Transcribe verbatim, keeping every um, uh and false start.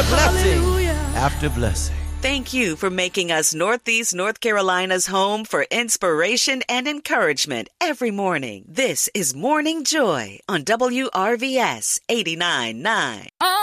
blessing after blessing. Thank you for making us Northeast North Carolina's home for inspiration and encouragement every morning. This is Morning Joy on W R V S eighty-nine point nine.